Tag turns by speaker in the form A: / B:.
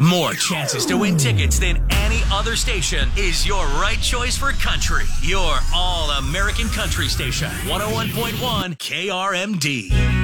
A: More chances to win tickets than any other station is your right choice for country. Your all-American country station. 101.1 KRMD.